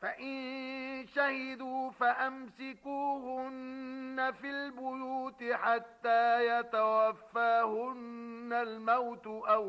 فإن شهدوا فأمسكوهن في البيوت حتى يتوفاهن الموت أو